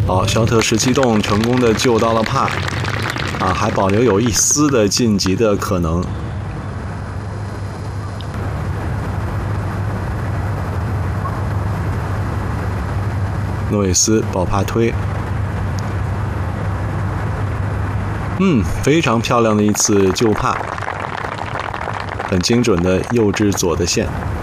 好，肖特17洞成功的救到了帕，还保留有一丝的晋级的可能。诺维斯保帕推，非常漂亮的一次救帕，很精准的右至左的线。